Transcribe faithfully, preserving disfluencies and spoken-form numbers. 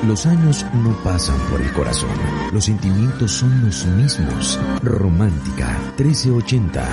Los años no pasan por el corazón. Los sentimientos son los mismos. Romántica trece ochenta.